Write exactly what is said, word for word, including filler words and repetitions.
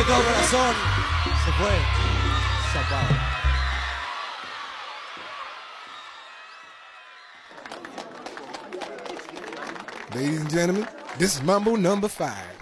todo corazón. Se fue. Zapado. Ladies and gentlemen, this is Mambo number five.